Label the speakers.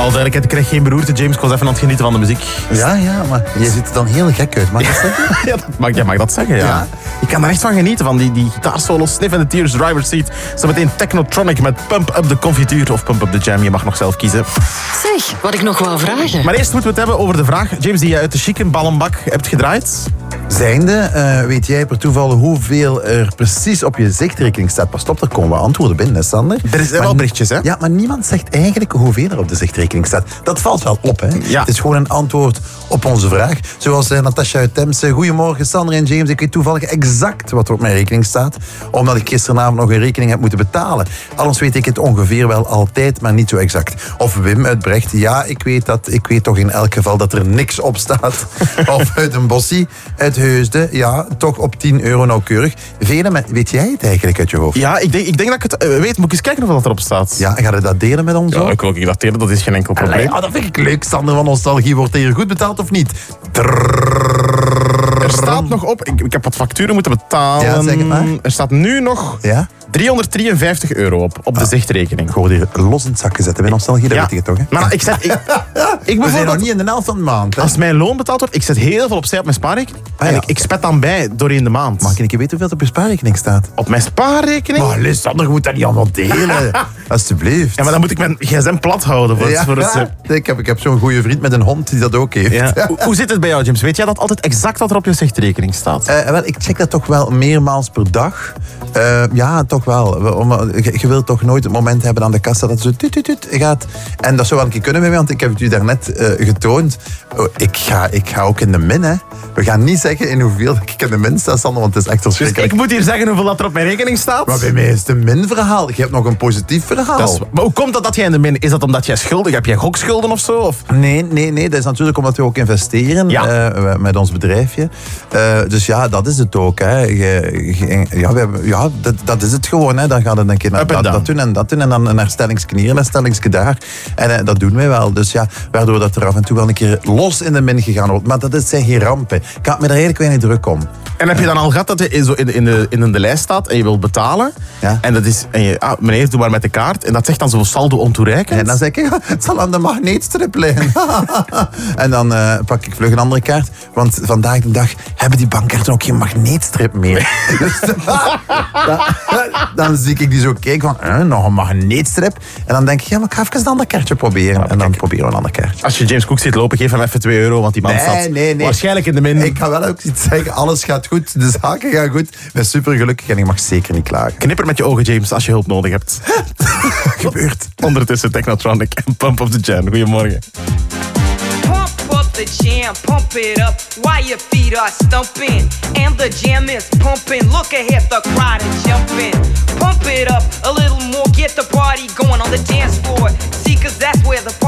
Speaker 1: duidelijkheid, ik krijg geen beroerte, James. Ik was even aan het genieten van de muziek.
Speaker 2: Ja, maar je ziet er dan heel gek uit. Mag ik dat zeggen?
Speaker 1: Ja, mag dat zeggen, ja. Ik kan er echt van genieten, van die gitaarsolo, Sniff and the Tears, Driver's Seat. Zometeen Technotronic met Pump Up the Confituur of Pump Up the Jam. Je mag nog zelf kiezen.
Speaker 3: Zeg, wat ik nog wou vragen.
Speaker 1: Maar eerst moeten we het hebben over de vraag, James, die je uit de chique ballenbak hebt gedraaid.
Speaker 2: Zijnde, weet jij per toeval hoeveel er precies op je zichtrekening staat? Pas op, er komen wat antwoorden binnen, hè, Sander?
Speaker 1: Er zijn wel berichtjes, hè?
Speaker 2: Ja, maar niemand zegt eigenlijk hoeveel er op de zichtrekening staat. Dat valt wel op, hè?
Speaker 1: Ja.
Speaker 2: Het is gewoon een antwoord op onze vraag. Zoals Natasja uit Temse. Goedemorgen, Sander en James. Ik weet toevallig exact wat er op mijn rekening staat, omdat ik gisteravond nog een rekening heb moeten betalen. Anders weet ik het ongeveer wel altijd, maar niet zo exact. Of Wim uit Brecht. Ja, ik weet toch in elk geval dat er niks op staat. Of uit een bossie uit Heusden. Ja, toch op €10 nauwkeurig. Weet jij het eigenlijk uit je hoofd?
Speaker 1: Ja, ik denk dat ik het weet. Moet ik eens kijken of dat erop staat.
Speaker 2: Ja, ga je dat delen met ons?
Speaker 1: Ja, ik wil ook dat delen. Dat is geen enkel probleem.
Speaker 2: Allee, dat vind ik leuk, Sander van Nostalgie. Wordt hier goed betaald of niet?
Speaker 1: Er staat nog op, ik heb wat facturen moeten betalen.
Speaker 2: Ja, zeg het maar.
Speaker 1: Er staat nu nog €353 op de zichtrekening.
Speaker 2: Ik hoor hier los in het zak gezet bij Nostalgie, dat weet je toch? Hè?
Speaker 1: Maar ik
Speaker 2: We zijn nog niet in de helft van de maand. Hè?
Speaker 1: Als mijn loon betaald wordt, ik zet heel veel opzij op mijn spaarrekening. En ik spet dan bij doorheen de maand.
Speaker 2: Mag ik een keer weten hoeveel er op je spaarrekening staat?
Speaker 1: Op mijn spaarrekening?
Speaker 2: Maar Sander, je moet dat niet allemaal delen. Alsjeblieft.
Speaker 1: Ja, maar dan moet ik mijn gsm plat houden voor het...
Speaker 2: Ik heb zo'n goede vriend met een hond die dat ook heeft.
Speaker 1: Ja. Hoe zit het bij jou, James? Weet jij dat altijd exact wat er op je zichtrekening staat?
Speaker 2: Wel, ik check dat toch wel meermaals per dag. Ja, toch wel. Je wilt toch nooit het moment hebben aan de kassa dat het zo tut gaat. En dat zou wel een keer kunnen bij mij, want ik heb het u daarnet getoond. Ik ga ook in de min, hè. We gaan niet zeggen in hoeveel ik in de min sta, Sander, want het is echt
Speaker 1: Dus
Speaker 2: verschrikkelijk.
Speaker 1: ik moet hier zeggen hoeveel dat er op mijn rekening staat?
Speaker 2: Maar bij mij is het een min-verhaal. Je hebt nog een positief verhaal.
Speaker 1: Maar hoe komt dat jij in de min... Is dat omdat jij schuldig... Heb jij gokschulden of zo? Of?
Speaker 2: Nee. Dat is natuurlijk omdat we ook investeren met ons bedrijfje. Dus ja, dat is het ook. Hè. Dat is het gewoon. Hè. Dan gaat het een keer naar dat doen en dat doen. En dan een herstellingsje hier, een herstellingsje daar. En dat doen wij wel. Dus ja, waardoor dat er af en toe wel een keer los in de min gegaan wordt. Maar dat zijn geen rampen. Ik had me er eigenlijk weinig druk om.
Speaker 1: En heb je dan al gehad dat je zo in de lijst staat en je wilt betalen?
Speaker 2: Ja.
Speaker 1: En dat is... En je, meneer, doe maar met de kaart. En dat zegt dan zo saldo ontoereikend.
Speaker 2: En dan zeg ik, het zal aan de magneetstrip liggen. En dan pak ik vlug een andere kaart. Want vandaag de dag hebben die bankkaarten ook geen magneetstrip meer. Dus dan zie ik die zo kijken van, nog een magneetstrip. En dan denk ik, ja, maar ik ga even een ander kaartje proberen. En dan proberen we een ander kaartje.
Speaker 1: Als je James Cook ziet lopen, geef hem even €2, want die man staat waarschijnlijk in de min.
Speaker 2: Ik ga wel ook iets zeggen, alles gaat goed, de zaken gaan goed. Ik ben super gelukkig en ik mag zeker niet klagen.
Speaker 1: Knipper met je ogen, James, als je hulp nodig hebt.
Speaker 2: Gebeurt.
Speaker 1: Ondertussen Technotronic en Pump Up the Jam. Goedemorgen.
Speaker 4: Pump up the jam, pump it up while your feet are stumping. And the jam is pumping, look ahead, the crowd is jumping. Pump it up a little more, get the party going on the dance floor.